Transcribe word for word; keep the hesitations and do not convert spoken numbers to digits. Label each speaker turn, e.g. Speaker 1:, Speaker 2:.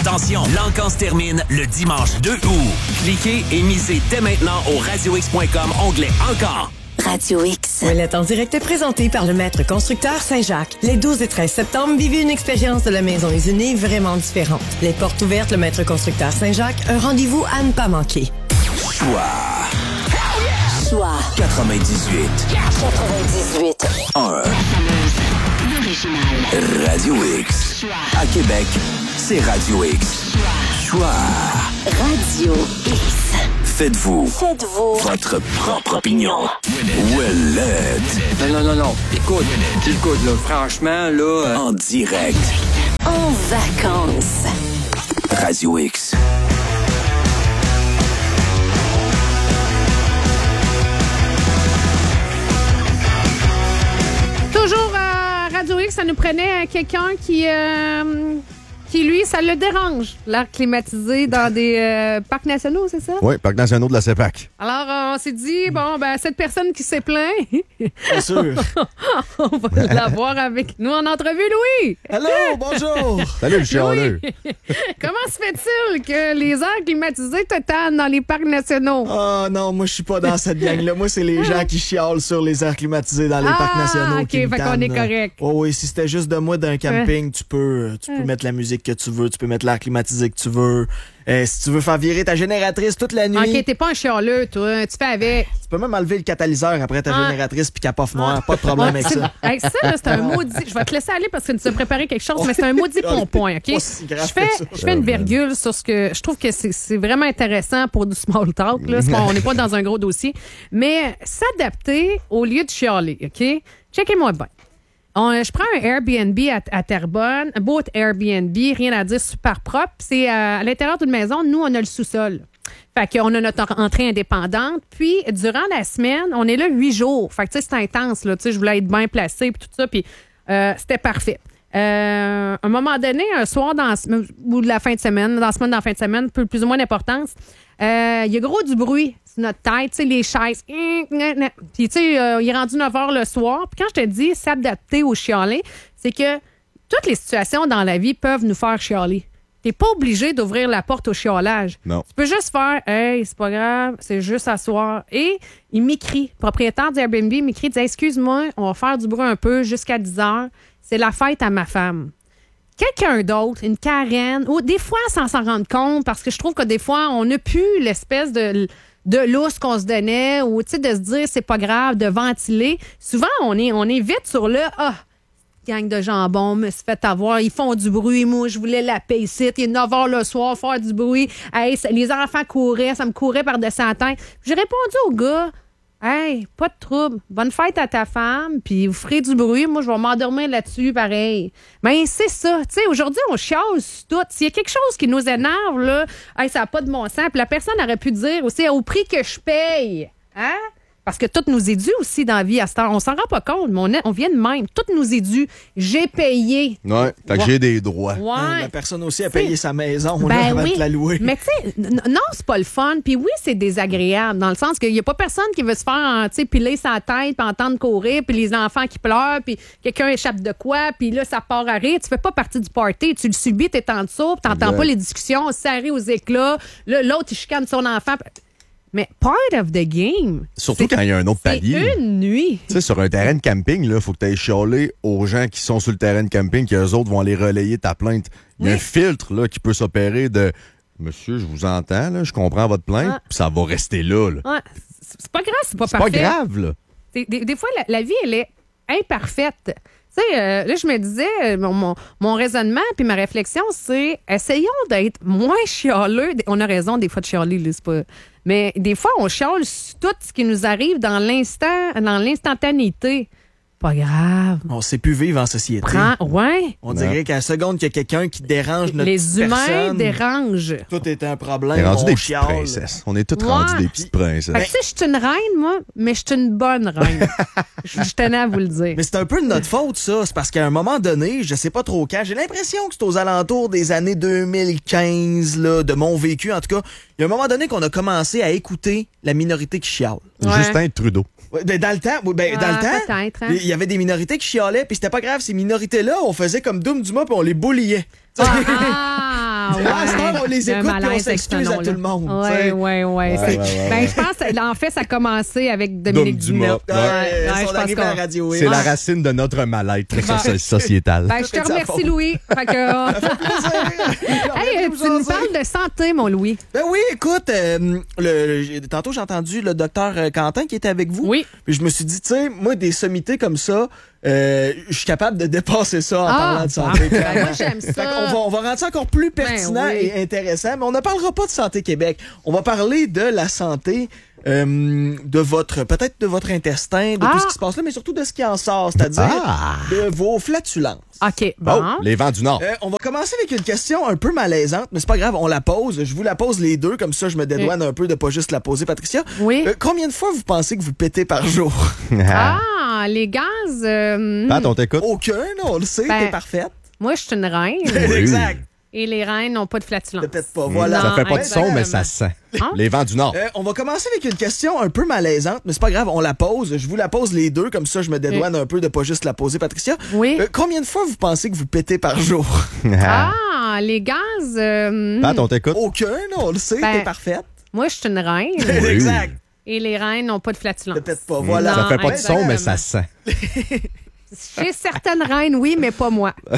Speaker 1: Attention, l'encan se termine le dimanche deux août. Cliquez et misez dès maintenant au radio x point com, onglet Encore.
Speaker 2: Radio X.
Speaker 3: Ouellet en direct est présenté par le maître constructeur Saint-Jacques. Les douze et treize septembre, vivez une expérience de la maison usinée vraiment différente. Les portes ouvertes, le maître constructeur Saint-Jacques, un rendez-vous à ne pas manquer.
Speaker 1: Choix.
Speaker 2: Choix.
Speaker 1: quatre-vingt-dix-huit.
Speaker 2: quatre-vingt-dix-huit.
Speaker 1: un.
Speaker 2: L'original.
Speaker 1: Radio X. À Québec, c'est Radio X. Choix.
Speaker 2: Radio X.
Speaker 1: Faites-vous.
Speaker 2: Faites-vous.
Speaker 1: Votre propre opinion. Ouellet.
Speaker 4: Non, non, non, non. Écoute, écoute, là, franchement, là... Euh...
Speaker 1: En direct.
Speaker 2: En vacances.
Speaker 1: Radio X.
Speaker 5: Toujours à Radio X, ça nous prenait quelqu'un qui... Euh... qui, lui, ça le dérange, l'air climatisé dans des euh, parcs nationaux, c'est ça?
Speaker 6: Oui, parcs nationaux de la CEPAC.
Speaker 5: Alors, euh, on s'est dit, bon, ben, cette personne qui s'est plaint,
Speaker 7: bien sûr,
Speaker 5: on va l'avoir avec nous en entrevue, Louis!
Speaker 7: Allô, bonjour!
Speaker 6: Salut, le chialeux!
Speaker 5: Comment se fait-il que les airs climatisés te tannent dans les parcs nationaux?
Speaker 7: Oh non, moi, je suis pas dans cette gang-là. Moi, c'est les gens qui chialent sur les airs climatisés dans les
Speaker 5: ah,
Speaker 7: parcs nationaux
Speaker 5: OK,
Speaker 7: qui me
Speaker 5: fait qu'on est
Speaker 7: tannent.
Speaker 5: correct.
Speaker 7: Oh oui, si c'était juste de moi d'un camping, tu peux, tu peux mettre la musique que tu veux, tu peux mettre l'air climatisé que tu veux. Euh, si tu veux faire virer ta génératrice toute la nuit...
Speaker 5: OK, t'es pas un chialeux, toi. Tu fais avec.
Speaker 7: Tu peux même enlever le catalyseur après ta
Speaker 5: ah.
Speaker 7: génératrice puis qu'elle poffe noire. Pas de problème
Speaker 5: ouais,
Speaker 7: avec ça.
Speaker 5: Avec ça, là, c'est un maudit... Je vais te laisser aller parce que tu as préparé quelque chose, mais c'est un maudit pompon, OK?
Speaker 7: Si grave
Speaker 5: je fais, je fais une virgule sur ce que... Je trouve que c'est, c'est vraiment intéressant pour du small talk. Là. On n'est pas dans un gros dossier. Mais s'adapter au lieu de chialer, OK? Checkez-moi bien. On, je prends un Airbnb à, à Terrebonne, un beau Airbnb, rien à dire, super propre. C'est à, à l'intérieur d'une maison, nous, on a le sous-sol. Fait qu'on a notre entrée indépendante. Puis, durant la semaine, on est là huit jours. Fait que, tu sais, c'est intense, là. Tu sais, je voulais être bien placée, puis tout ça. Puis, euh, c'était parfait. Euh, à un moment donné, un soir, dans, ou de la fin de semaine, dans la semaine, dans la fin de semaine, plus, plus ou moins d'importance, euh, il y a gros du bruit sur notre tête, tu sais, les chaises. Puis, tu sais, euh, il est rendu neuf heures le soir. Puis, quand je te dis s'adapter au chialer, c'est que toutes les situations dans la vie peuvent nous faire chialer. T'es pas obligé d'ouvrir la porte au chiolage.
Speaker 6: Non.
Speaker 5: Tu peux juste faire « Hey, c'est pas grave, c'est juste asseoir. » Et il m'écrit, le propriétaire du Airbnb m'écrit, dit « Excuse-moi, on va faire du bruit un peu jusqu'à dix heures. C'est la fête à ma femme. » Quelqu'un d'autre, une Karen, ou des fois sans s'en rendre compte, parce que je trouve que des fois, on n'a plus l'espèce de... de lousse qu'on se donnait, ou tu sais, de se dire c'est pas grave, de ventiler. Souvent, on est, on est vite sur le « Ah, gang de jambon, me se fait avoir, ils font du bruit, moi, je voulais la payer ici, il est neuf heures le soir, faire du bruit. Hey, ça, les enfants couraient, ça me courait par-dessus la tête. » J'ai répondu au gars « Hey, pas de trouble, bonne fête à ta femme, puis vous ferez du bruit, moi, je vais m'endormir là-dessus, pareil. » Mais c'est ça, tu sais, aujourd'hui, on chiale sur tout. S'il y a quelque chose qui nous énerve, là, hey, ça n'a pas de bon sens, puis la personne aurait pu dire aussi au prix que je paye, hein? Parce que tout nous est dû aussi dans la vie à cette heure. On s'en rend pas compte, mais on, est, on vient de même. Tout nous est dû. J'ai payé.
Speaker 6: Ouais, fait que
Speaker 5: ouais.
Speaker 6: j'ai des droits.
Speaker 5: Ouais.
Speaker 7: La personne aussi a payé sa maison
Speaker 5: ben
Speaker 7: là, avant
Speaker 5: oui.
Speaker 7: de la louer.
Speaker 5: Mais tu sais, n- non, c'est pas le fun. Puis oui, c'est désagréable, dans le sens qu'il y a pas personne qui veut se faire, tu sais, piler sa tête, puis entendre courir, puis les enfants qui pleurent, puis quelqu'un échappe de quoi, puis là, ça part à rire. Tu fais pas partie du party. Tu le subis, t'es en dessous, puis t'entends
Speaker 6: exact.
Speaker 5: pas les discussions, serrées aux éclats. Là, l'autre, il chicane son enfant. Mais part of the game.
Speaker 6: Surtout quand il y a un autre palier.
Speaker 5: C'est une nuit.
Speaker 6: Tu sais, sur un terrain de camping, il faut que tu ailles chialer aux gens qui sont sur le terrain de camping, qu'eux autres vont aller relayer ta plainte. Il y a
Speaker 5: Oui.
Speaker 6: un filtre là, qui peut s'opérer de « Monsieur, je vous entends, là, je comprends votre plainte,
Speaker 5: Ah.
Speaker 6: puis ça va rester là. là.
Speaker 5: Ouais, c'est c'est pas grave, c'est pas
Speaker 6: C'est
Speaker 5: parfait.
Speaker 6: pas grave, là.
Speaker 5: Des, des, des fois, la, la vie, elle est imparfaite. Tu sais, euh, là, je me disais, mon, mon, mon raisonnement puis ma réflexion, c'est essayons d'être moins chialeux. On a raison des fois de chialer, là, c'est pas... Mais des fois, on chiale sur tout ce qui nous arrive dans l'instant, dans l'instantanéité. Pas grave.
Speaker 7: On sait plus vivre en société.
Speaker 5: Prends, ouais.
Speaker 7: On dirait qu'à la seconde qu'il y a quelqu'un qui dérange notre
Speaker 5: Les humains
Speaker 7: personne,
Speaker 5: dérangent.
Speaker 7: tout est un
Speaker 6: On est
Speaker 7: problème.
Speaker 6: rendu
Speaker 7: on
Speaker 6: des petites
Speaker 7: chiale.
Speaker 6: princesses. On est toutes
Speaker 5: Ouais.
Speaker 6: rendues des petites princesses.
Speaker 5: Fait que, tu sais, je suis une reine, moi, mais je suis une bonne reine. Je je tenais à vous le dire.
Speaker 7: Mais c'est un peu de notre faute, ça. C'est parce qu'à un moment donné, je sais pas trop quand, j'ai l'impression que c'est aux alentours des années deux mille quinze, là, de mon vécu, en tout cas. Il y a un moment donné qu'on a commencé à écouter la minorité qui chiale.
Speaker 5: Ouais.
Speaker 6: Justin Trudeau.
Speaker 7: Ouais, ben, dans le temps, oui, ben, dans
Speaker 5: Ah,
Speaker 7: le temps,
Speaker 5: peut-être, hein.
Speaker 7: il y avait des minorités qui chialaient, puis c'était pas grave, ces minorités-là, on faisait comme Doom Dumas, puis on les bulliait.
Speaker 5: Ah, Ah, ouais.
Speaker 7: À cette heure, on les
Speaker 5: Un
Speaker 7: écoute et on
Speaker 5: malaise avec ce
Speaker 7: s'excuse à
Speaker 5: nom-là.
Speaker 7: tout le monde.
Speaker 5: Oui,
Speaker 7: t'sais.
Speaker 5: oui, oui.
Speaker 6: ouais, ouais.
Speaker 5: Ben, je pense, en fait, ça a commencé avec Dominique
Speaker 6: Dom Dumas.
Speaker 5: Dumas.
Speaker 6: Ouais.
Speaker 7: Ouais,
Speaker 5: Ouais,
Speaker 7: ils
Speaker 5: je
Speaker 7: sont
Speaker 5: pense
Speaker 7: arrivés à la
Speaker 5: qu'on-
Speaker 7: radio. oui.
Speaker 6: C'est la
Speaker 5: Ouais.
Speaker 6: racine de notre mal-être so- sociétal.
Speaker 5: Ben, je te
Speaker 7: Tout est de sa
Speaker 5: remercie,
Speaker 7: faute.
Speaker 5: Louis. Fait que, hey, euh, tu nous parles de santé, mon Louis.
Speaker 7: Ben oui, écoute, euh, le, le- tantôt j'ai entendu le docteur euh, Quentin qui était avec vous.
Speaker 5: Oui.
Speaker 7: Puis je me suis dit, tu sais, moi, des sommités comme ça, euh, je suis capable de dépasser ça en
Speaker 5: Ah,
Speaker 7: parlant de santé.
Speaker 5: bon.
Speaker 7: clairement.
Speaker 5: Ben, moi, j'aime ça.
Speaker 7: Fait qu'on va, on va rendre ça encore plus pertinent
Speaker 5: Ben oui.
Speaker 7: et intéressant, mais on ne parlera pas de Santé Québec. On va parler de la santé euh, de votre, peut-être de votre intestin, de
Speaker 5: Ah.
Speaker 7: tout ce qui se passe là, mais surtout de ce qui en sort, c'est-à-dire
Speaker 6: Ah.
Speaker 7: de vos flatulences.
Speaker 5: OK, bon.
Speaker 6: Oh, les vents du Nord.
Speaker 7: Euh, on va commencer avec une question un peu malaisante, mais c'est pas grave, on la pose. Je vous la pose les deux, comme ça je me dédouane un peu de pas juste la poser, Patricia.
Speaker 5: Oui.
Speaker 7: Euh, combien de fois vous pensez que vous pétez par jour?
Speaker 5: Ah, les gaz. euh,
Speaker 6: Pat, on t'écoute.
Speaker 7: Aucun, non, on le sait,
Speaker 5: Ben,
Speaker 7: t'es parfaite.
Speaker 5: Moi, je suis une reine.
Speaker 7: Exact.
Speaker 5: Et les reines n'ont pas de flatulence.
Speaker 7: Peut-être pas, voilà.
Speaker 6: Ça fait pas de
Speaker 5: exactement.
Speaker 6: son, mais ça sent.
Speaker 5: Hein?
Speaker 6: Les vents du Nord.
Speaker 7: Euh, on va commencer avec une question un peu malaisante, mais c'est pas grave, on la pose. Je vous la pose les deux, comme ça je me dédouane un peu de pas juste la poser, Patricia.
Speaker 5: Oui.
Speaker 7: Euh, combien de fois vous pensez que vous pétez par jour?
Speaker 5: Ah, les gaz. euh,
Speaker 6: Pat, on t'écoute.
Speaker 7: Aucun, non, on le sait,
Speaker 5: Ben,
Speaker 7: t'es parfaite.
Speaker 5: Moi, je suis une reine.
Speaker 6: Oui.
Speaker 7: Exact.
Speaker 5: Et les reines n'ont pas de flatulence.
Speaker 7: Peut-être pas, voilà.
Speaker 6: Ça
Speaker 5: Non,
Speaker 6: fait pas de son, mais ça
Speaker 5: exactement.
Speaker 6: sent.
Speaker 5: Chez certaines reines, oui, mais pas moi.